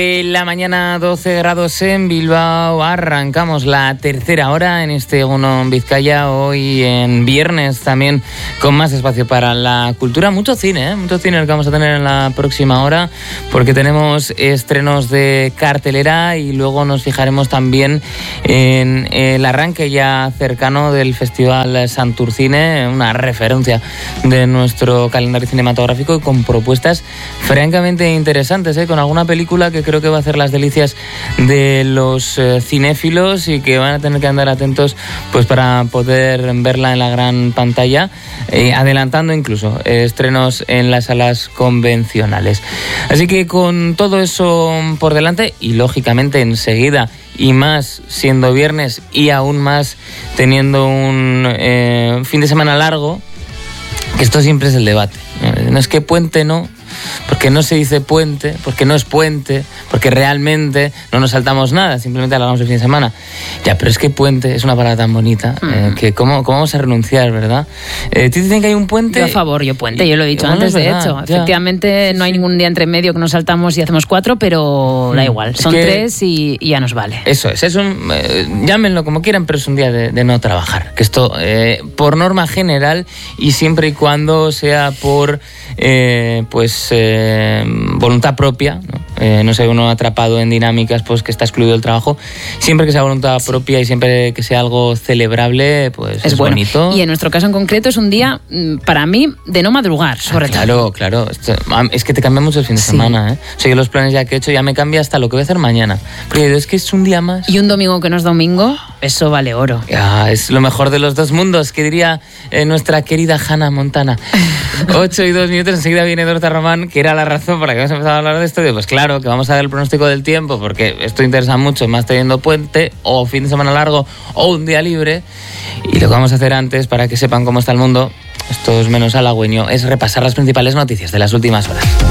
La mañana 12 grados en Bilbao, arrancamos la tercera hora en este Egun On Vizcaya, hoy en viernes también con más espacio para la cultura, mucho cine el que vamos a tener en la próxima hora porque tenemos estrenos de cartelera y luego nos fijaremos también en el arranque ya cercano del Festival Santurcine, una referencia de nuestro calendario cinematográfico y con propuestas francamente interesantes, con alguna película que creo que va a hacer las delicias de los cinéfilos y que van a tener que andar atentos pues para poder verla en la gran pantalla, adelantando incluso estrenos en las salas convencionales. Así que con todo eso por delante y lógicamente enseguida, y más siendo viernes y aún más teniendo un fin de semana largo, que esto siempre es el debate. No es que puente no, porque no se dice puente, porque no es puente, porque realmente no nos saltamos nada, simplemente alargamos el fin de semana. Ya, pero es que puente es una palabra tan bonita que ¿cómo vamos a renunciar, verdad? ¿Te dicen que hay un puente? Yo a favor, yo puente, yo lo he dicho antes, de hecho. Ya. Efectivamente, no hay ningún día entre medio que nos saltamos y hacemos 4, pero da igual, son 3 y ya nos vale. Eso es llámenlo como quieran, pero es un día de no trabajar. Que esto, por norma general y siempre y cuando sea por voluntad propia, no sé, uno atrapado en dinámicas pues que está excluido del trabajo, siempre que sea voluntad propia y siempre que sea algo celebrable, pues es bueno. Bonito. Y en nuestro caso en concreto es un día, para mí, de no madrugar, sobre todo. Claro, es que te cambia mucho el fin de semana, O sea, que los planes ya que he hecho ya me cambia hasta lo que voy a hacer mañana, porque es que es un día más. Y un domingo que no es domingo, eso vale oro. Ya, es lo mejor de los dos mundos, que diría nuestra querida Hannah Montana. 8:02, enseguida viene Dorota Román, que era la razón por la que hemos empezado a hablar de esto. Pues claro, que vamos a dar el pronóstico del tiempo, porque esto interesa mucho, más teniendo puente, o fin de semana largo, o un día libre. Y lo que vamos a hacer antes, para que sepan cómo está el mundo, esto es menos halagüeño, es repasar las principales noticias de las últimas horas.